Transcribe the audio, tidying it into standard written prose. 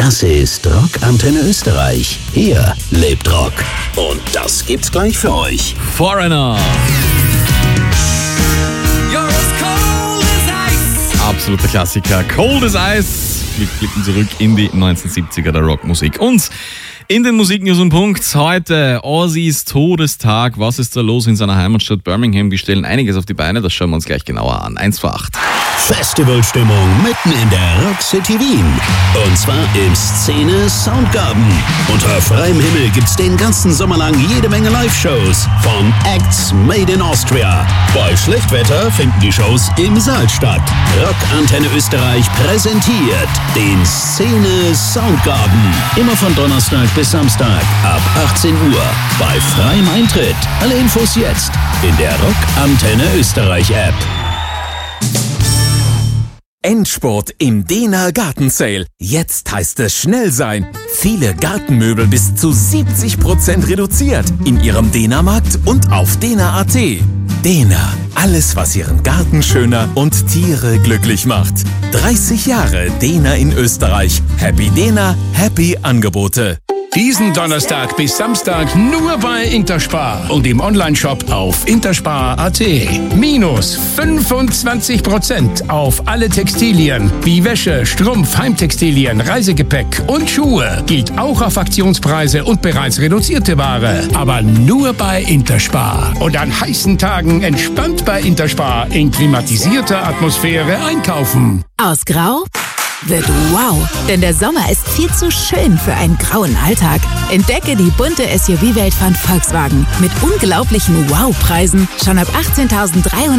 Das ist Rock Antenne Österreich. Hier lebt Rock. Und das gibt's gleich für euch. Foreigner. Absoluter Klassiker. Cold as Ice. Wir blicken zurück in die 1970er der Rockmusik. Und in den Musiknews und Punkt heute Ozzys Todestag. Was ist da los in seiner Heimatstadt Birmingham? Wir stellen einiges auf die Beine, das schauen wir uns gleich genauer an. 1 vor 8. Festivalstimmung mitten in der Rock City Wien. Und zwar im Szene Soundgarden. Unter freiem Himmel gibt's den ganzen Sommer lang jede Menge Live-Shows von Acts Made in Austria. Bei Schlechtwetter finden die Shows im Saal statt. Rock Antenne Österreich präsentiert den Szene Soundgarden. Immer von Donnerstag bis Samstag ab 18 Uhr bei freiem Eintritt. Alle Infos jetzt in der Rock Antenne Österreich App. Endspurt im Dena Garten Sale. Jetzt heißt es schnell sein. Viele Gartenmöbel bis zu 70% reduziert in Ihrem Dena-Markt und auf dena.at. Dena, alles was Ihren Garten schöner und Tiere glücklich macht. 30 Jahre Dena in Österreich. Happy Dena, happy Angebote. Diesen Donnerstag bis Samstag nur bei Interspar und im Onlineshop auf interspar.at. Minus 25% auf alle Textilien wie Wäsche, Strumpf, Heimtextilien, Reisegepäck und Schuhe. Gilt auch auf Aktionspreise und bereits reduzierte Ware. Aber nur bei Interspar. Und an heißen Tagen entspannt bei Interspar in klimatisierter Atmosphäre einkaufen. Aus Grau wird wow, denn der Sommer ist viel zu schön für einen grauen Alltag. Entdecke die bunte SUV-Welt von Volkswagen mit unglaublichen Wow-Preisen schon ab 18.300